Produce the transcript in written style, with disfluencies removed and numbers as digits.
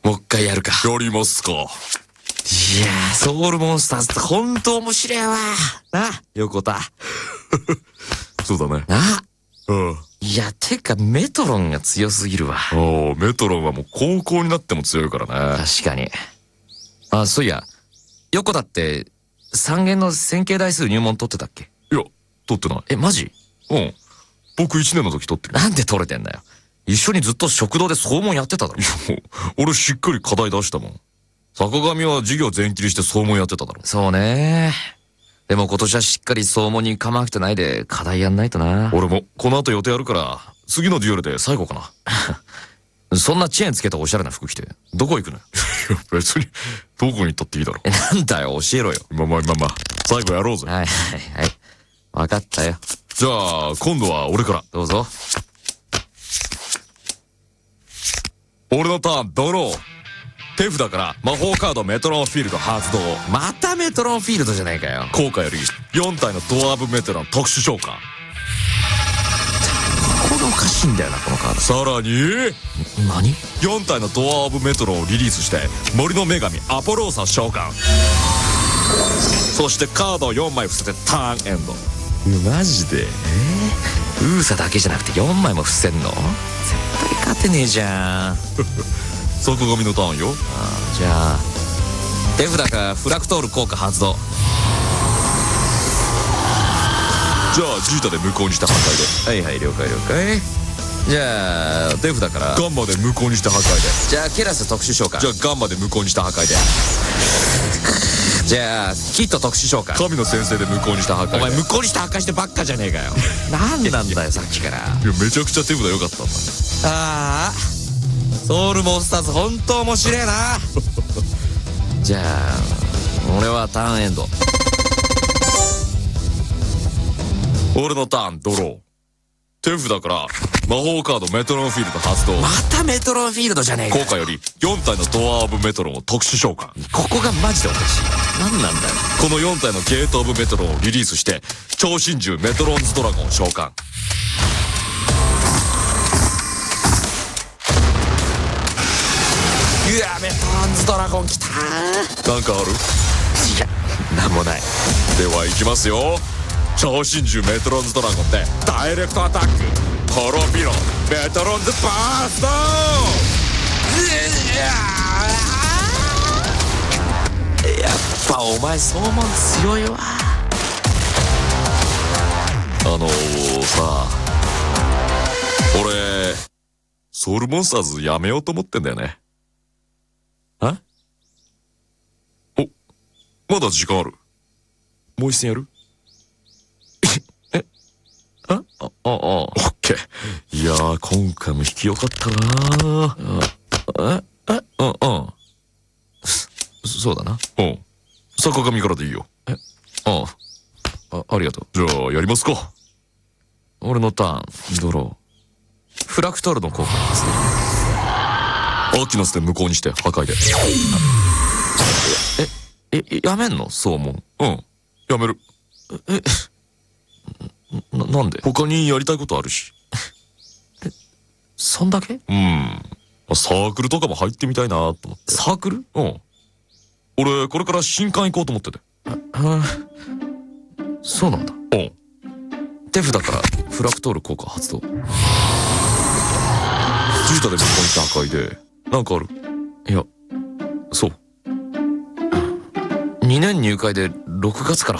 もう一回やるか。 やりますか。 いやー、ソウルモンスターズってほんと面白いわ。なあ、横田。 そうだね。 なあ。 うん。 いや、てかメトロンが強すぎるわ。 メトロンはもう高校になっても強いからね。 確かに。あ、そういや、横田って3限の線形代数入門取ってたっけ？ いや、取ってない。 マジ？ うん。僕1年の時取ってる。 なんで取れてんだよ。一緒にずっと食堂で総問やってただろ。 いや、もう、俺しっかり課題出したもん。坂上は授業全切りして総問やってただろ。 そうね。でも今年はしっかり総問に構わなくてないで課題やんないとな。 俺もこの後予定あるから、次のデュエルで最後かな。そんなチェーンつけたおしゃれな服着て、どこ行くのよ。 いや、別に、どこに行ったっていいだろ。 なんだよ、教えろよ。 まあ、最後やろうぜ。 はいはいはい。わかったよ。 じゃあ、今度は俺から。 どうぞ。 俺のターン、ドロー。手札から魔法カードメトロンフィールド発動。 またメトロンフィールドじゃないかよ。 効果より4体のドワーブメトロン特殊召喚。 これおかしいんだよな、このカード。 さらに何 ?4 体のドワーブメトロンをリリースして森の女神アポローサ召喚。そしてカードを4枚伏せてターンエンド。 マジで？ウーサだけじゃなくて4枚も伏せんの？絶対勝てねえじゃん。 坂上のターンよ。 じゃあ手札かフラクトール効果発動。 じゃあジータで無効にして破壊で。はいはい、了解了解。じゃあ手札からガンマで無効にして破壊で。じゃあケラス特殊召喚。 じゃあガンマで無効にして破壊で。 じゃあキット特殊召喚。 神の先生で無効にした破壊で。 お前無効にして破壊してばっかじゃねえかよ。なんなんだよさっきから。 いや、めちゃくちゃ手札良かったんだ。 ああ、ソウルモンスターズほんと面白えな。じゃあ俺はターンエンド。 俺のターン、ドロー。手札から魔法カードメトロンフィールド発動。 またメトロンフィールドじゃねえか。 効果より4体のドアーブメトロンを特殊召喚。 ここがマジでおかしい。何なんだよ。 この4体のゲートオブメトロンをリリースして超真珠メトロンズドラゴンを召喚。 うわ、メトロンズドラゴンきたー。 なんかある？ いや、なんもない。 では行きますよ。超真珠メトロンズドラゴンでダイレクトアタック。ホロビロメトロンズバースト。 やっぱお前総門強いわ。 さ、俺ソウルモンスターズやめようと思ってんだよね。まだ時間ある？もう一戦やる？オッケー。いやー、今回も引きよかったなー。 そうだな。 坂上からでいいよ。 ありがとう。 じゃあやりますか。 俺のターン、ドロー。フラクトールの効果ですね。 アキナスで無効にして破壊で。 やめんの？そう思う。 やめる。 なんで？ 他にやりたいことあるし。 そんだけ？ サークルとかも入ってみたいなと思って。 サークル？ 俺、これから新刊行こうと思ってて。 そうなんだ。手札からフラクトール効果発動。ジータで無効にした破壊で、なんかある？ いや、 そう。 2年入会で6月から